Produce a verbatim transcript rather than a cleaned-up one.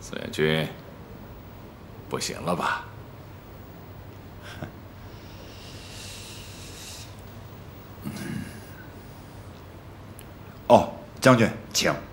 孙元军，不行了吧？ 哦，将军，请。